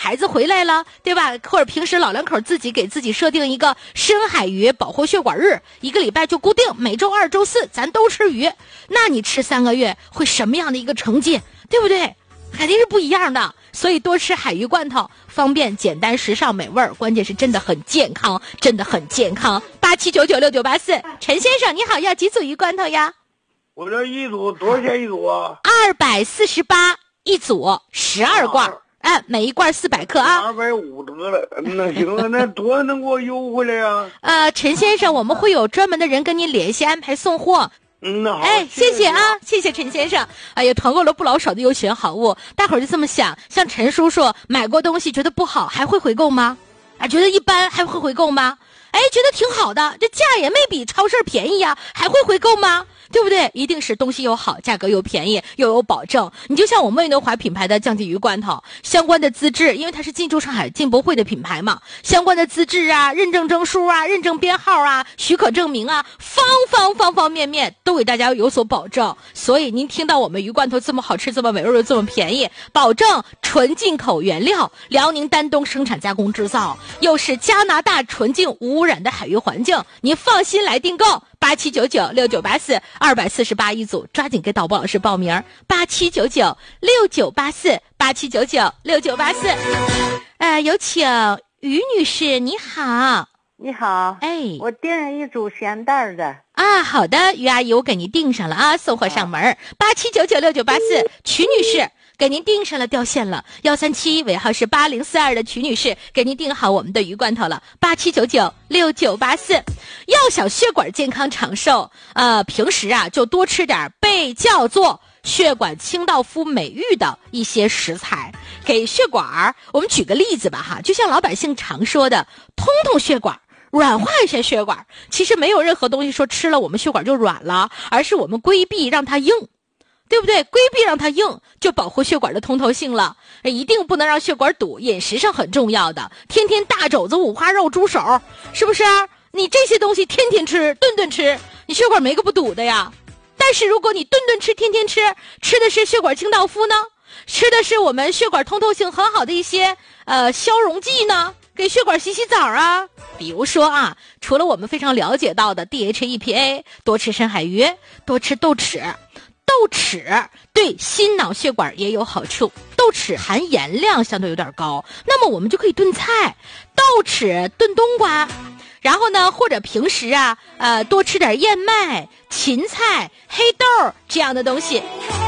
孩子回来了，对吧？或者平时老两口自己给自己设定一个深海鱼保护血管日，1个礼拜就固定每周2、周4咱都吃鱼，那你吃3个月会什么样的一个成绩，对不对？肯定是不一样的。所以多吃海鱼罐头，方便、简单、时尚、美味儿，关键是真的很健康，真的很健康。87996984，陈先生你好，要几组鱼罐头呀？ 我这一组多少钱一组啊 ？248一组，12罐。每一罐400克啊 ，250得了，那行了，那多能给我优惠了呀？ 陈先生，我们会有专门的人跟您联系安排送货。 那好， 谢谢啊，谢谢陈先生。哎呀，团购了不老少的优选好物，大伙儿就这么想，像陈叔叔买过东西觉得不好，还会回购吗？觉得一般还会回购吗？觉得挺好的，这价也没比超市便宜呀，还会回购吗？对不对？一定是东西又好，价格又便宜，又有保证。你就像我们魏德华品牌的酱鲫鱼罐头，相关的资质，因为它是进驻上海进博会的品牌嘛，相关的资质啊、认证证书啊、认证编号啊、许可证明啊，方方面面都给大家有所保证。所以您听到我们鱼罐头这么好吃、这么美味又这么便宜，保证纯进口原料，辽宁丹东生产加工制造，又是加拿大纯净无污染的海域环境，您放心来订购。87996984，248一组，抓紧给导播老师报名。87996984，有请于女士，你好。 你好，我订了一组咸蛋的啊。好的，于阿姨，我给您订上了啊，送货上门。87996984，曲女士。给您订上了，掉线了。137尾号是8042的曲女士，给您订好我们的鱼罐头了。87996984，要想血管健康长寿，平时啊就多吃点被叫做血管清道夫美誉的一些食材，给血管。我们举个例子吧哈，就像老百姓常说的，通血管。软化一下血管，其实没有任何东西说吃了我们血管就软了，而是我们规避让它硬。对不对？规避让它硬，就保护血管的通透性了。一定不能让血管堵，饮食上很重要的。天天大肘子、五花肉、猪手，是不是啊？你这些东西天天吃，顿顿吃，你血管没个不堵的呀。但是如果你顿顿吃，天天吃，吃的是血管清道夫呢，吃的是我们血管通透性很好的一些消溶剂呢，给血管洗澡啊。比如说啊，除了我们非常了解到的 DHEPA， 多吃深海鱼，多吃豆豉。豆豉对心脑血管也有好处，豆豉含盐量相对有点高，那么我们就可以炖菜，豆豉炖冬瓜，然后呢，或者平时啊，多吃点燕麦、芹菜、黑豆这样的东西。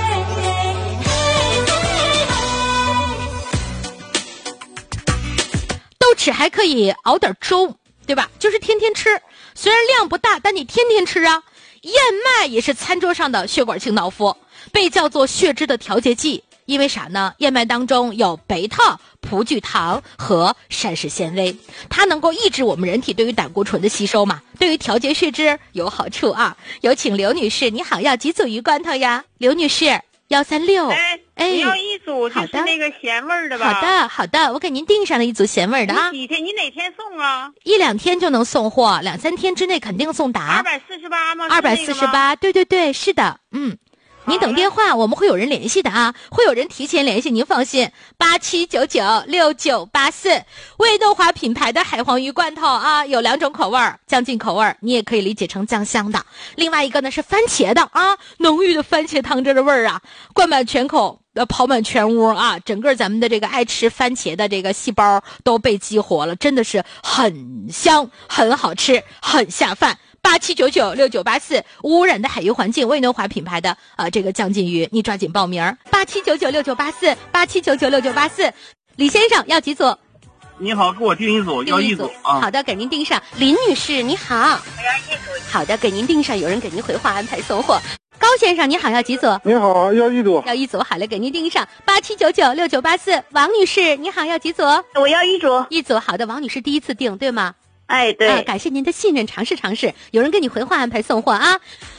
豆豉还可以熬点粥，对吧？就是天天吃，虽然量不大，但你天天吃啊。燕麦也是餐桌上的血管清道夫，被叫做血脂的调节剂。因为啥呢？燕麦当中有贝塔、葡聚糖和膳食纤维，它能够抑制我们人体对于胆固醇的吸收嘛，对于调节血脂有好处啊。有请刘女士，你好，要几组鱼罐头呀？刘女士136。 你要一组就是那个咸味的吧？好的，我给您订上了一组咸味的啊。 你哪天送啊 ？1、2天就能送货，2、3天之内肯定送达。 248吗 ？248，对，是的，您等电话，我们会有人联系的啊，会有人提前联系，您放心。87996984，魏德华品牌的海黄鱼罐头啊，有2种口味，酱进口味，你也可以理解成酱香的。另外一个呢是番茄的啊，浓郁的番茄汤汁的味儿啊，灌满全口，跑满全屋啊，整个咱们的这个爱吃番茄的这个细胞都被激活了，真的是很香，很好吃，很下饭。87996984，无污染的海鱼环境，魏德华品牌的这个酱鲫鱼，你抓紧报名。87996984，87996984，李先生要几组？ 你好，给我订一组，要一组啊。 好的，给您订上。林女士你好， 我要一组。 好的，给您订上，有人给您回话安排送货。高先生你好，要几组？ 你好，要一组。 要一组，好嘞，给您订上。87996984，王女士你好，要几组？ 我要一组。 一组，好的，王女士第一次订对吗？ 对， 感谢您的信任，尝试，有人给你回话安排送货啊。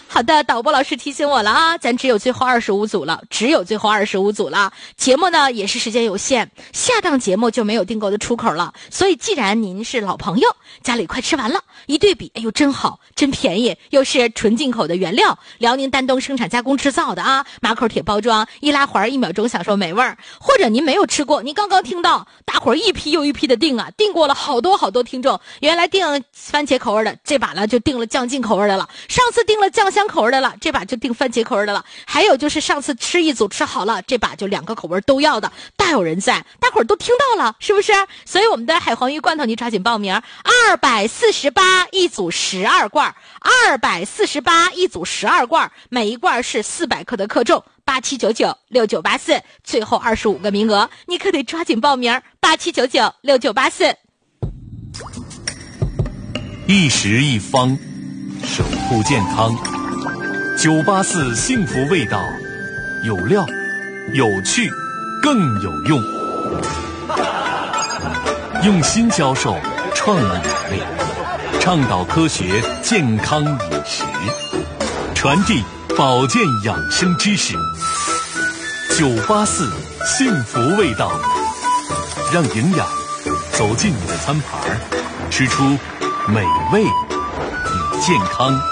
好的，导播老师提醒我了啊，咱只有最后25组了，节目呢也是时间有限，下档节目就没有订购的出口了，所以既然您是老朋友，家里快吃完了，一对比，哎呦真好，真便宜，又是纯进口的原料，辽宁丹东生产加工制造的啊，马口铁包装，易拉环，1秒钟享受美味儿。或者您没有吃过，您刚刚听到大伙儿一批又一批的订啊，订过了好多听众，原来订番茄口味的，这把呢就订了酱劲口味的了，上次订了酱香口味的了，这把就订番茄口味的了，还有就是上次吃一组吃好了，这把就2个口味都要的，大有人在，大伙儿都听到了，是不是？所以我们的海黄鱼罐头你抓紧报名，248一组12罐，248一组12罐，每一罐是400克的克重，87996984，最后25个名额，你可得抓紧报名，87996984。 一食一方，守护健康。984幸福味道，有料、有趣、更有用。用心销售，创意美味，倡导科学健康饮食，传递保健养生知识。984幸福味道，让营养走进你的餐盘，吃出美味与健康。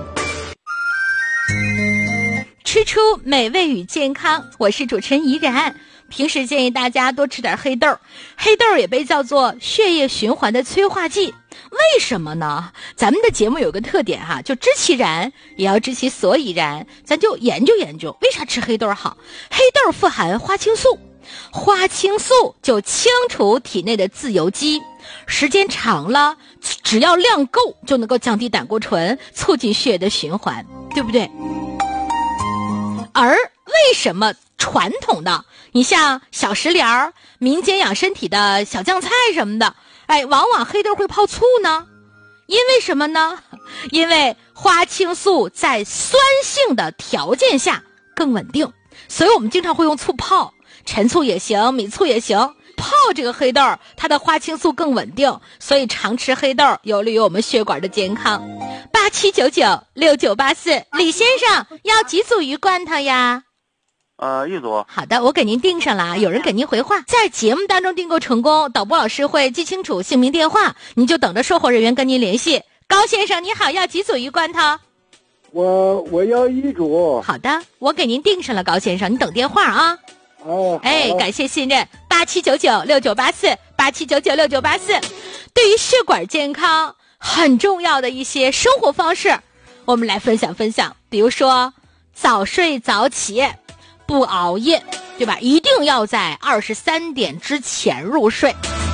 吃出美味与健康，我是主持人怡然。平时建议大家多吃点黑豆，黑豆也被叫做血液循环的催化剂。为什么呢？咱们的节目有个特点哈，就知其然也要知其所以然，咱就研究研究为啥吃黑豆好。黑豆富含花青素，花青素就清除体内的自由基，时间长了，只要量够就能够降低胆固醇，促进血液的循环，对不对？而为什么传统的你像小食疗、民间养身体的小酱菜什么的，往往黑豆会泡醋呢？因为什么呢？因为花青素在酸性的条件下更稳定，所以我们经常会用醋泡，陈醋也行，米醋也行，泡这个黑豆，它的花青素更稳定，所以常吃黑豆有利于我们血管的健康。87996984，李先生要几组鱼罐头呀？ 一组。 好的，我给您订上了，有人给您回话，在节目当中订购成功，导播老师会记清楚姓名电话，您就等着售后人员跟您联系。高先生你好，要几组鱼罐头？ 我要1组。 好的，我给您订上了，高先生，你等电话啊。感谢信任，87996984，87996984。对于血管健康很重要的一些生活方式，我们来分享，比如说早睡早起，不熬夜，对吧？一定要在23点之前入睡。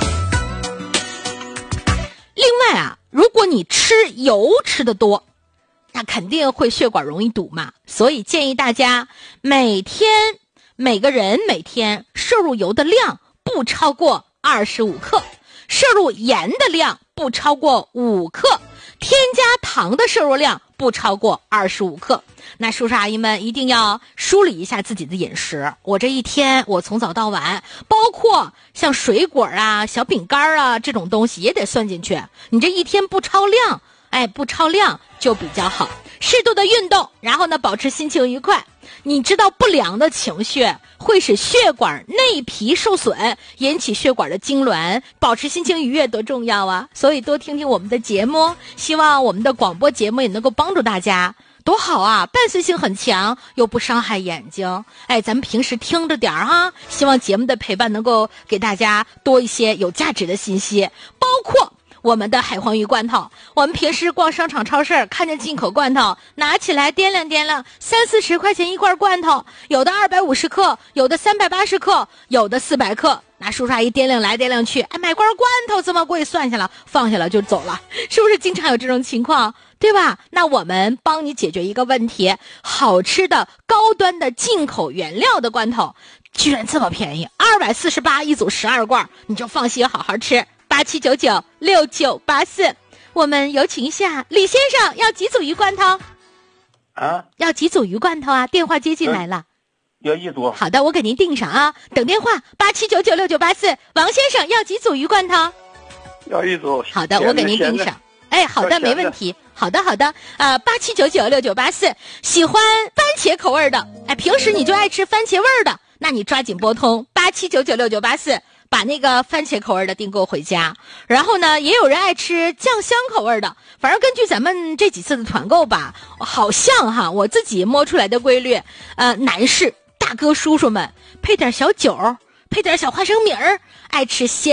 另外啊，如果你吃油吃得多，那肯定会血管容易堵嘛，所以建议大家每个人每天摄入油的量不超过25克，摄入盐的量不超过5克，添加糖的摄入量不超过25克。那叔叔阿姨们一定要梳理一下自己的饮食，我这一天我从早到晚，包括像水果啊、小饼干啊这种东西也得算进去，你这一天不超量就比较好。适度的运动，然后呢保持心情愉快。你知道不良的情绪会使血管内皮受损，引起血管的痉挛，保持心情愉悦多重要啊！所以多听听我们的节目，希望我们的广播节目也能够帮助大家，多好啊，伴随性很强又不伤害眼睛。咱们平时听着点哈，希望节目的陪伴能够给大家多一些有价值的信息，包括我们的海黄鱼罐头，我们平时逛商场超市看见进口罐头，拿起来掂量，30-40块钱一罐罐头，有的250克，有的380克，有的400克。那叔叔阿姨掂量来掂量去，买罐罐头这么贵，算下了放下了就走了，是不是经常有这种情况，对吧？那我们帮你解决一个问题，好吃的高端的进口原料的罐头居然这么便宜，248一组12罐，你就放心好好吃。87996984，我们有请一下李先生，要几组鱼罐头？要几组鱼罐头啊？电话接进来了。 要1组。 好的，我给您订上啊，等电话。87996984，王先生要几组鱼罐头？ 要1组。 好的，我给您订上。 哎，好的，没问题。好的，87996984，喜欢番茄口味的，哎，平时你就爱吃番茄味的，那你抓紧拨通87996984，把那个番茄口味的订购回家。然后呢，也有人爱吃酱香口味的，反正根据咱们这几次的团购吧，好像哈，我自己摸出来的规律，男士大哥叔叔们配点小酒，配点小花生米儿，爱吃鲜